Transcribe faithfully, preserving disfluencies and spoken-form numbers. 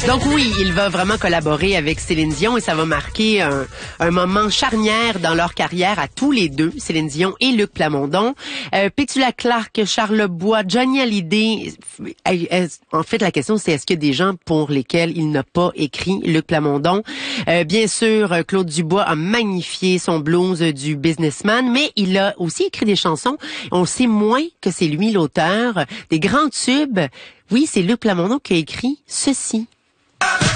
Donc oui, il va vraiment collaborer avec Céline Dion et ça va marquer un, un moment charnière dans leur carrière à tous les deux, Céline Dion et Luc Plamondon. Euh, Petula Clark, Charles Bois, Johnny Hallyday. En fait, la question c'est est-ce qu'il y a des gens pour lesquels il n'a pas écrit, Luc Plamondon? Euh, bien sûr, Claude Dubois a magnifié son blues du businessman, mais il a aussi écrit des chansons. On sait moins que c'est lui l'auteur des grands tubes. Oui, c'est Luc Plamondon qui a écrit ceci.